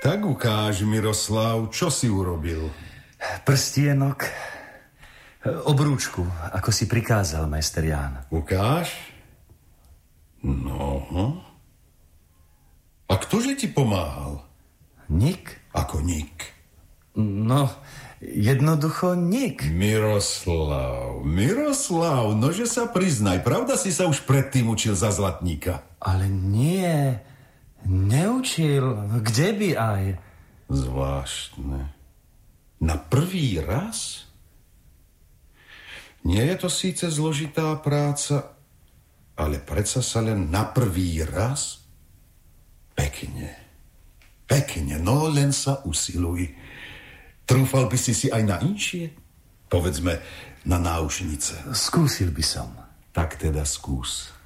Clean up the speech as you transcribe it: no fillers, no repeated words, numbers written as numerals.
Tak ukáž, Miroslav, čo si urobil? Prstienok, obrúčku, ako si prikázal, majster Ján. Ukáž? No. A ktože ti pomáhal? Nik? Ako nik? No, jednoducho nik. Miroslav, nože sa priznaj, pravda si sa už predtým učil za zlatníka? Ale nie, neučil, kde by aj? Zvláštne. Na prvý raz? Nie je to síce zložitá práca, ale predsa sa len na prvý raz? Pekne, no len sa usiluj. Trúfal by si aj na inšie? Povedzme, na náušnice. Skúsil by som. Tak teda skús.